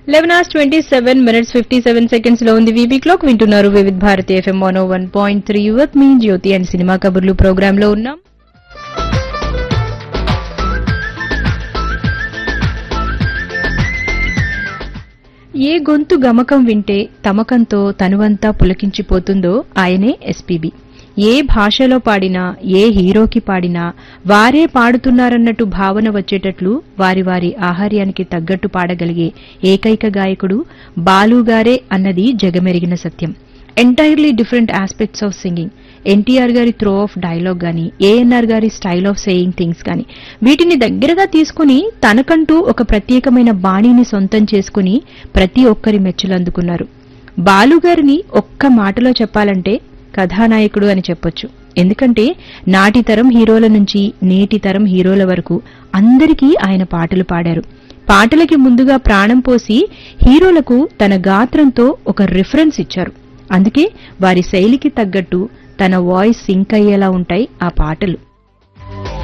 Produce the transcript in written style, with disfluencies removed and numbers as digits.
11:27 లో ఉంది VB clock. వింటున్నారు Vividh Bharati FM 101.3 with me Jyothi and cinema కబుర్లు ప్రోగ్రామ్ లో ఉన్నాం. ఏ గొంతు గమకం వింటే తమకంతో తనువంతా పులకించిపోతుందో ఆయనే ఎస్పీబీ. ఏ భాషలో పాడినా, ఏ హీరోకి పాడినా వారే పాడుతున్నారన్నట్టు భావన వచ్చేటట్లు వారి వారి ఆహార్యానికి తగ్గట్టు పాడగలిగే ఏకైక గాయకుడు బాలుగారే అన్నది జగమెరిగిన సత్యం. Entirely different aspects of singing, NTR గారి త్రో ఆఫ్ డైలాగ్ గాని, ఏఎన్ఆర్ గారి స్టైల్ ఆఫ్ సేయింగ్ థింగ్స్ గాని, వీటిని దగ్గరగా తీసుకుని తనకంటూ ఒక ప్రత్యేకమైన బాణీని సొంతం చేసుకుని ప్రతి ఒక్కరి మెచ్చులందుకున్నారు. బాలుగారిని ఒక్క మాటలో చెప్పాలంటే కథానాయకుడు అని చెప్పొచ్చు. ఎందుకంటే నాటి తరం హీరోల నుంచి నేటి తరం హీరోల వరకు అందరికీ ఆయన పాటలు పాడారు. పాటలకి ముందుగా ప్రాణం పోసి హీరోలకు తన గాత్రంతో ఒక రిఫరెన్స్ ఇచ్చారు. అందుకే వారి శైలికి తగ్గట్టు తన వాయిస్ సింక్ అయ్యేలా ఉంటాయి ఆ పాటలు.